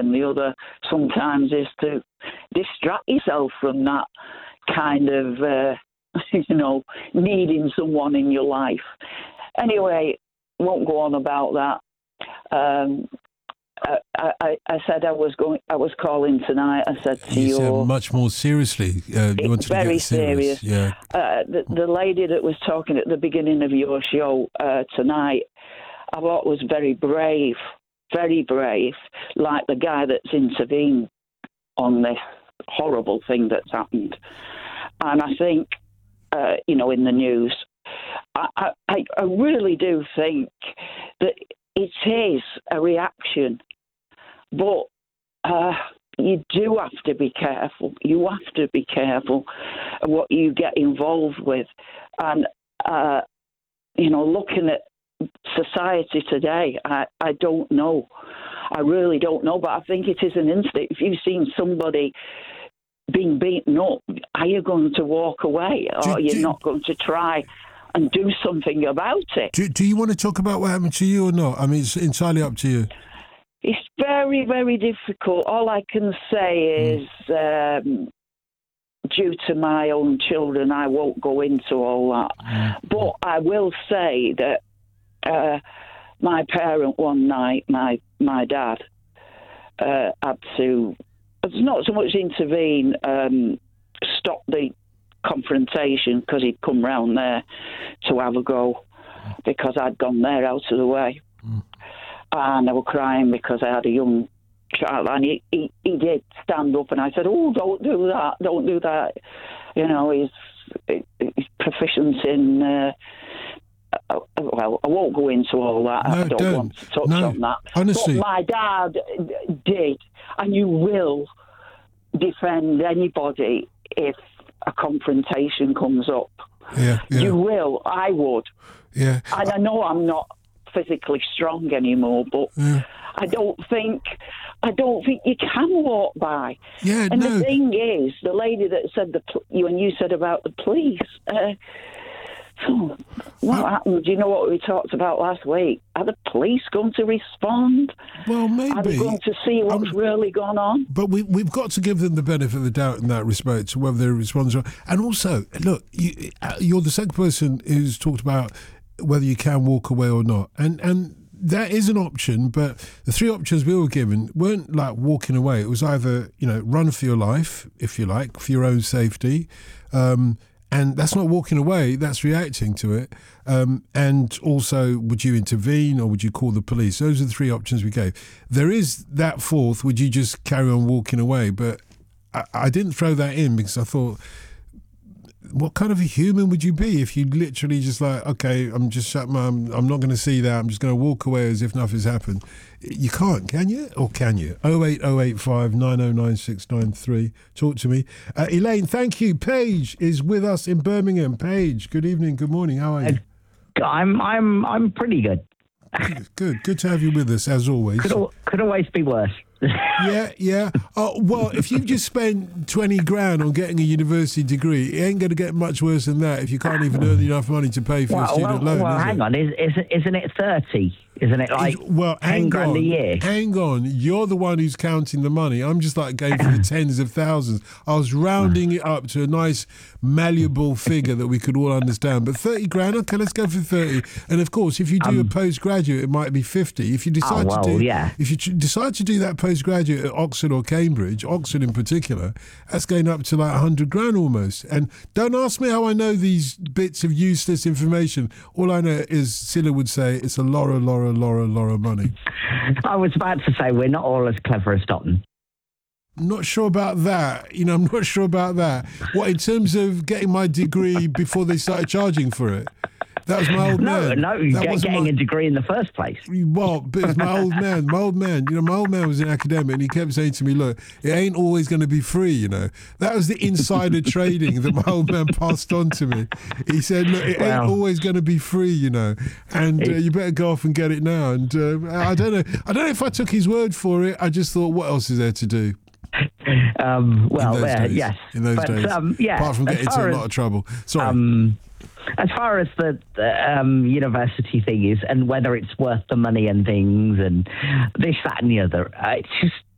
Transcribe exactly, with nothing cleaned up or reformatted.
and the other sometimes is to distract yourself from that kind of, uh, you know, needing someone in your life. Anyway, won't go on about that. Um, I, I, I said I was going. I was calling tonight. I said to you you, said much more seriously. Uh, you wanted very to get serious. serious. Yeah. Uh, the, the lady that was talking at the beginning of your show uh, tonight, I thought was very brave, very brave, like the guy that's intervened on this horrible thing that's happened. And I think, uh, you know, in the news, I, I, I really do think that it is a reaction. But uh, you do have to be careful. You have to be careful of what you get involved with. And, uh, you know, looking at society today, I, I don't know. I really don't know. But I think it is an instinct. If you've seen somebody being beaten up, are you going to walk away? Or Do- are you do- not going to try and do something about it? Do, do you want to talk about what happened to you or not? I mean, it's entirely up to you. It's very, very difficult. All I can say is, um, due to my own children, I won't go into all that. Mm. But I will say that uh, my parent one night, my my dad, uh, had to, it's not so much intervene, um, stop the confrontation, because he'd come round there to have a go, because I'd gone there out of the way. Mm. And I was crying because I had a young child, and he, he, he did stand up, and I said, oh, don't do that, don't do that. You know, he's, he's proficient in, uh, well, I won't go into all that. No, I don't, don't. want to touch No, on that. honestly. But my dad did, and you will defend anybody if a confrontation comes up. Yeah, yeah. You will, I would. Yeah. And I know I'm not physically strong anymore, but Yeah. I don't think I don't think you can walk by. Yeah, and no. the thing is, the lady that said the pl- you and you said about the police. Uh, so what I- happened? Do you know what we talked about last week? Are the police going to respond? Well, maybe. Are they going to see what's Um, really gone on? But we, we've got to give them the benefit of the doubt in that respect, to whether they respond. or- And also, look, you, uh, you're the second person who's talked about whether you can walk away or not. And and that is an option, but the three options we were given weren't like walking away. It was either, you know, run for your life, if you like, for your own safety. Um, and that's not walking away, that's reacting to it. Um, and also, would you intervene or would you call the police? Those are the three options we gave. There is that fourth, would you just carry on walking away? But I, I didn't throw that in because I thought, what kind of a human would you be if you literally just like, okay, I'm just shut my, I'm, I'm not going to see that, I'm just going to walk away as if nothing's happened. You can't, can you? Or can you? oh eight oh eight five nine oh nine six nine three. Talk to me. Uh, Elaine, thank you. Paige is with us in Birmingham. Paige, good evening, good morning. How are you? I'm I'm I'm pretty good. Good, good, good to have you with us as always. Could al- could always be worse. Yeah, yeah. Oh, well, if you've just spent twenty grand on getting a university degree, it ain't going to get much worse than that if you can't even earn enough money to pay for your Well, student well, loan. well is hang it? on, is, is isn't it thirty? Isn't it like It's- well, ten hang grand on, a year? hang on. You're the one who's counting the money. I'm just like going for the tens of thousands. I was rounding it up to a nice malleable figure that we could all understand. But thirty grand, okay, let's go for thirty. And of course, if you do a postgraduate, it might be fifty. If you decide Um, oh, well, to do, yeah. if you ch- decide to do that postgraduate at Oxford or Cambridge, Oxford in particular, that's going up to like a hundred grand almost. And don't ask me how I know these bits of useless information. All I know is Scylla would say it's a Laura, Laura, Laura, Laura money. I was about to say we're not all as clever as Dotton. I'm not sure about that. You know, I'm not sure about that. What, in terms of getting my degree before they started charging for it? That was my old No, man. no, That get, wasn't getting my- a degree in the first place. Well, but it's my old man. My old man, you know, my old man was an academic and he kept saying to me, look, it ain't always going to be free, you know. That was the insider trading that my old man passed on to me. He said, look, it ain't Well, always going to be free, you know, and uh, you better go off and get it now. And uh, I don't know. I don't know if I took his word for it. I just thought, what else is there to do? Um, well, in those uh, days, yes. in those but, days. Um, yeah, Apart from as getting into far a as- lot of trouble. Sorry. Um, as far as the, the um, university thing is, and whether it's worth the money and things, and this, that, and the other, uh, it's just